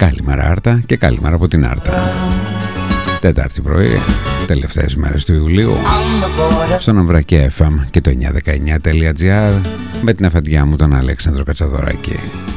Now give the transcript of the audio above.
Καλημέρα Άρτα και καλημέρα από την Άρτα. Τετάρτη πρωί, τελευταίες μέρες του Ιουλίου, στον Αμβρακέ FM και το 919.gr με την αφεντιά μου τον Αλέξανδρο Κατσαδωράκη.